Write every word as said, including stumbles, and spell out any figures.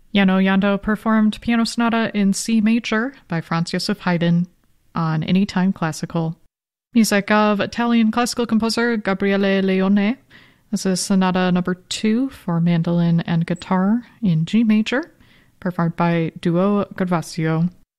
Jano Yando performed Piano Sonata in C major by Franz Joseph Haydn on Anytime Classical. Music of Italian classical composer Gabriele Leone. This is Sonata number two for mandolin and guitar in G major, performed by Duo Gervasio.